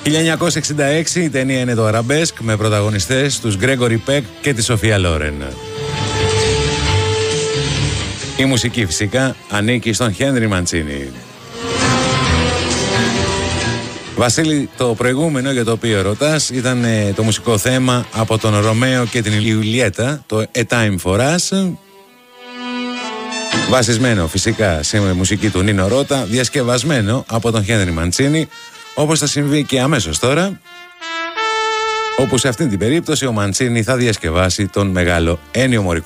1966 η ταινία είναι το Arabesque με πρωταγωνιστές τους Gregory Peck και τη Σοφία Λόρεν. Η μουσική φυσικά ανήκει στον Χένρι Μαντσίνι. Βασίλη, το προηγούμενο για το οποίο ρωτάς ήταν το μουσικό θέμα από τον Ρωμαίο και την Ιουλιέτα, το A Time for Us, βασισμένο φυσικά σε μουσική του Νίνο Ρώτα, διασκευασμένο από τον Χένρι Μαντσίνι, όπως θα συμβεί και αμέσως τώρα, όπου σε αυτήν την περίπτωση ο Μαντσίνι θα διασκευάσει τον μεγάλο Ennio Morricone.